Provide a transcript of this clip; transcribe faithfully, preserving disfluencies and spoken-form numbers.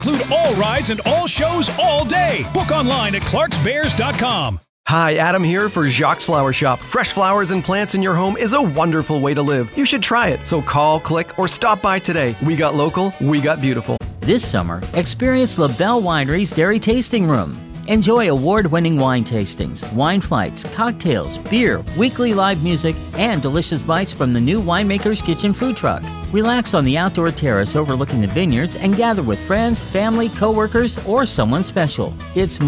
Include all rides and all shows all day. Book online at clarks bears dot com. Hi, Adam here for Jacques Flower Shop. Fresh flowers and plants in your home is a wonderful way to live. You should try it. So call, click, or stop by today. We got local, we got beautiful. This summer, experience LaBelle Winery's Dairy Tasting Room. Enjoy award-winning wine tastings, wine flights, cocktails, beer, weekly live music, and delicious bites from the new Winemaker's Kitchen food truck. Relax on the outdoor terrace overlooking the vineyards and gather with friends, family, co-workers, or someone special. It's more